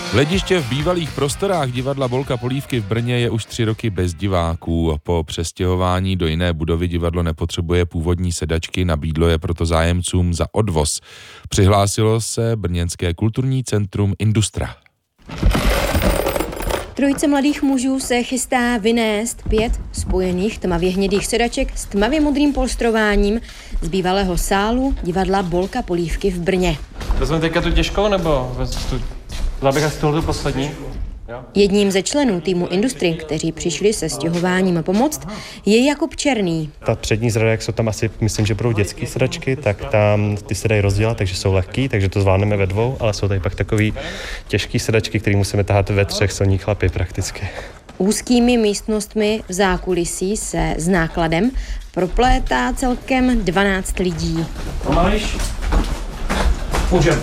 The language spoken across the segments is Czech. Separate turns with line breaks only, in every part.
Hlediště v bývalých prostorách divadla Bolka Polívky v Brně je už 3 roky bez diváků. Po přestěhování do jiné budovy divadlo nepotřebuje původní sedačky, nabídlo je proto zájemcům za odvoz. Přihlásilo se brněnské kulturní centrum Industra.
Trojice mladých mužů se chystá vynést 5 spojených tmavě hnědých sedaček s tmavě modrým polstrováním z bývalého sálu divadla Bolka Polívky v Brně.
Vezmeme teďka tu těžkou, nebo zabych asi tohle poslední? Jo?
Jedním ze členů týmu Industry, kteří přišli se stěhováním pomoct, je Jakub Černý.
Ta přední zrada, jak jsou tam asi, myslím, že budou dětské sedačky, tak tam ty se dají rozdělat, takže jsou lehký, takže to zvládneme ve 2, ale jsou tady pak takový těžký sedačky, které musíme tahat ve 3, jsou ní chlapi prakticky.
Úzkými místnostmi v zákulisí se s nákladem proplétá celkem 12 lidí.
Pomalíš? Můžeme.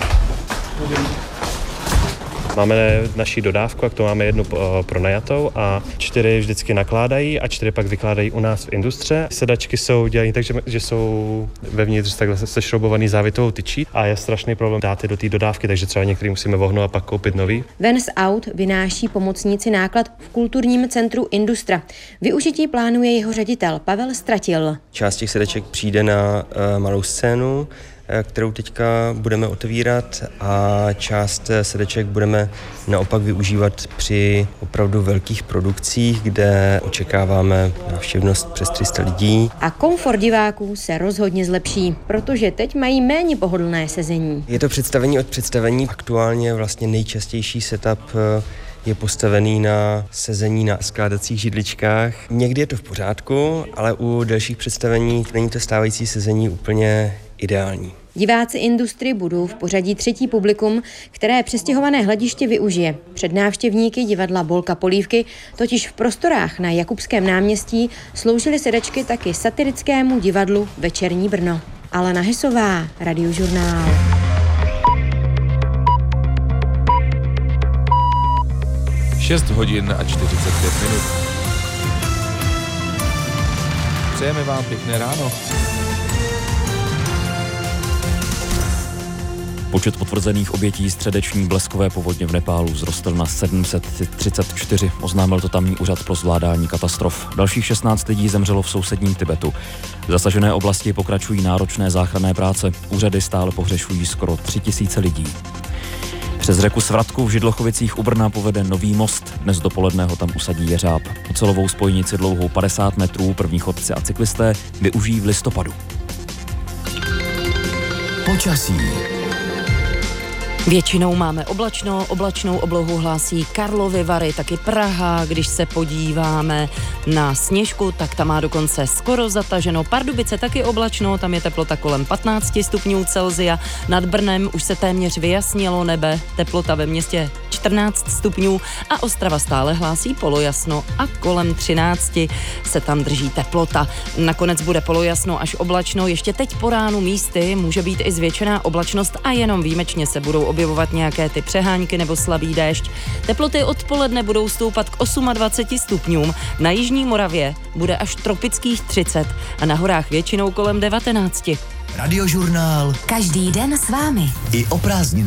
Máme naši dodávku, a to máme 1 pronajatou a 4 vždycky nakládají a 4 pak vykládají u nás v Industře. Sedačky jsou dělané tak, že jsou vevnitř takhle sešroubovaný závětovou tyčí a je strašný problém dát je do té dodávky, takže třeba některý musíme vohnout a pak koupit nový.
Ven z aut vynáší pomocníci náklad v kulturním centru Industra. Využití plánuje jeho ředitel Pavel Stratil.
Část těch sedaček přijde na malou scénu, kterou teďka budeme otevírat, a část sedaček budeme naopak využívat při opravdu velkých produkcích, kde očekáváme návštěvnost přes 300 lidí.
A komfort diváků se rozhodně zlepší, protože teď mají méně pohodlné sezení.
Je to představení od představení. Aktuálně vlastně nejčastější setup je postavený na sezení na skládacích židličkách. Někdy je to v pořádku, ale u delších představení není to stávající sezení úplně ideální.
Diváci Industry budou v pořadí 3. publikum, které přestěhované hlediště využije. Před návštěvníky divadla Bolka Polívky totiž v prostorách na Jakubském náměstí sloužily sedačky taky satirickému divadlu Večerní Brno. Alena Hysová, Radiožurnál.
Šest hodin a 45 minut. Přejeme vám pěkné ráno.
Počet potvrzených obětí středeční bleskové povodně v Nepálu vzrostl na 734, oznámil to tamní úřad pro zvládání katastrof. Dalších 16 lidí zemřelo v sousedním Tibetu. V zasažené oblasti pokračují náročné záchranné práce. Úřady stále pohřešují skoro 3000 lidí. Přes řeku Svratku v Židlochovicích u Brna povede nový most. Dnes dopoledne ho tam usadí jeřáb. Ocelovou spojnici dlouhou 50 metrů první chodci a cyklisté využijí v listopadu.
Počasí.
Většinou máme oblačnou oblohu hlásí Karlovy Vary, taky Praha. Když se podíváme na Sněžku, tak tam má dokonce skoro zataženo. Pardubice taky oblačno, tam je teplota kolem 15 stupňů Celsia. Nad Brnem už se téměř vyjasnilo nebe, teplota ve městě 14 stupňů a Ostrava stále hlásí polojasno a kolem 13 se tam drží teplota. Nakonec bude polojasno až oblačno, ještě teď po ránu místy může být i zvětšená oblačnost a jenom výjimečně se budou objevovat nějaké ty přehánky nebo slabý déšť. Teploty odpoledne budou stoupat k 28 stupňům, na jižní Moravě bude až tropických 30 a na horách většinou kolem 19.
Radiožurnál.
Každý den s vámi.
I o prázdninách.